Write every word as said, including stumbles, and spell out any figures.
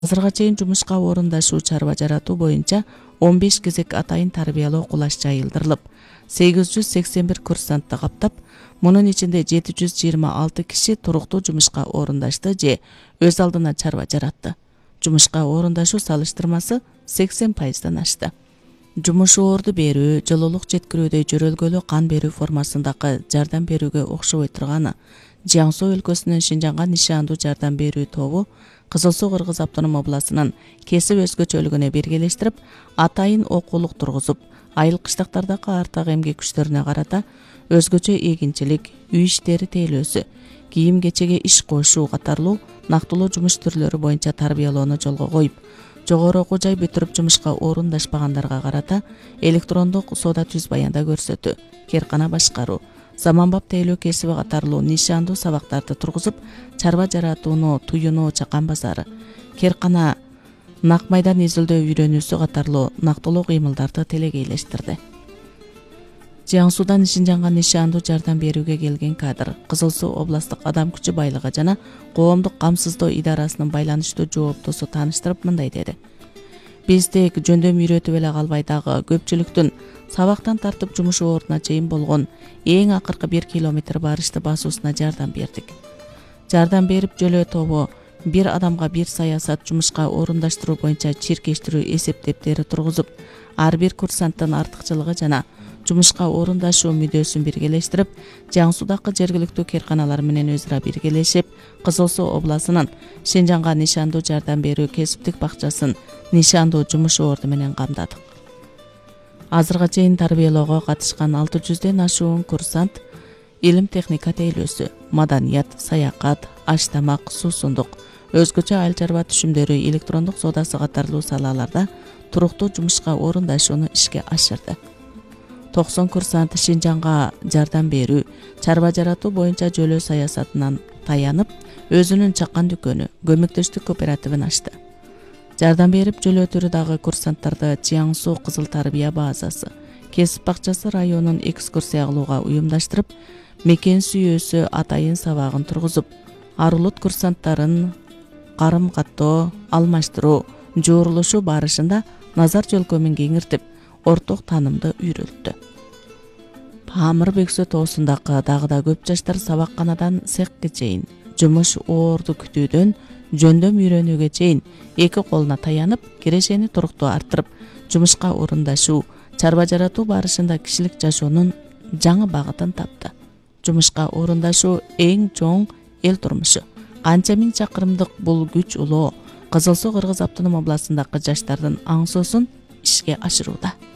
Азырга чейин жумушка орундашуу чарба жаратуу боюнча он беш кезек атайын тарбиялоо кулаш жайылдырылып, сегиз жүз сексен бир курсантты каптап, мунун ичинде жети жүз жыйырма алты киши туруктуу жумушка орундашты же өз алдына чарба жаратты. Жумушка орундашуу салыштырмасы сексен пайыздан ашты. Жумуш оорду берүү, жылуулук жеткирүүдө жөрөлгөлүү кан берүү формасындагы жардам берүүгө окшобой турганы Jiangsu өлкөсүнүн Шинжанга нишандуу жардам берүү тобу Кызыл Суу Кыргыз автоном областынын кесип өзгөчөлүгүнө биргелештирип, атайын окуулук тургузуп, айыл кыштактардагы артак эмгек күчтөрүнө карата өзгөчө эгинчилик, үй иштери тейлөөсү, кийим кечеге иш кошуу катарлуу нактылуу жумуш түрлөрү боюнча тарбиялоону жолго коюп, жогору окуу жай бүтүрүп жумушка орундашпагандарга карата электрондук соода түз баянда көрсөтүү, керкана башкаруу, заманбап тейлөө кесиби катарлуу нишандуу сабактарды тургузуп, чарба жаратууну, туюнуу, чакан базары, керкана, нак майдан изилдөө үйрөнүүсү катарлуу нактылуу кыймылдарды телегейлештирди. Jiangsuдан Шинжанга нишандуу жардам берүүгө келген кадр Кызыл Суу областтык адам күчү байлыгы жана коомдук камсыздоо идарасынын байланыштуу жооптосу тааныштырып мындай деди. Биз тек жөндөм үйрөтүп эле калбай дагы көпчүлүктүн сабактан тартып жумуш ордуна чейин болгон эң акыркы бир километр барышты басуусуна жардам бердик. Жардам берип жөлөө тобу бир адамга бир саясат жумушка орундаштыруу боюнча чиркештирүү эсептептери тургузуп, ар бир курсанттын артыкчылыгы жана жумушка орундашуу мүдөөсүн биргелештирип, Jiangсудагы жергиликтүү керканалар менен өзара биргелешип, Кызыл Суу областынын Шинжанга нишандуу жардам берүү кесиптик бакчасын нишандуу жумуш орду менен камдадык. Азырга чейин тарбиялоого катышкан алты жүздөн ашуун курсант илим техника тейлөөсү, маданият, саякат, аш тамак, суусундук, өзгөчө айыл чарба түшүмдөрү, электрондук соодасы катарлуу салаларда туруктуу жумушка орундашууну ишке ашырды. токсон курсант Шинжанга жардам берүү, чарба жаратуу боюнча жөлөө саясатынан таянып, өзүнүн чакан дүкөнү, көмөктөштүк кооперативин ачты. Жардам берип жөлөөтүрү дагы курсанттарды Jiangsu Кызыл Тарбия базасы, кесип бакчасы районун экскурсия кылууга уюмдаштырып, мекен сүйөөсү атайын сабагын тургузуп, арулут курсанттарын карым каттоо, алмаштыруу, жуурулушуу барышында назар жөлкөмүн кеңиртип, орток таанымды үйрөлттү. Памыр Бөксө тоосундагы дагы да көп жаштар сабакканадан цехке чейин, жумуш оорду күтүүдөн жөндөм үйрөнүүгө чейин эки колуна таянып, кирешени туруктуу арттырып, жумушка орундашуу, чарба жаратуу барышында кишилик жашоонун жаңы багытын тапты. Жумушка орундашуу эң чоң эл турмушу. Канча миң чакырымдык бул күч улоо Кызыл Суу Кыргыз автоном областындагы жаштардын аңсоосун ишке ашырууда.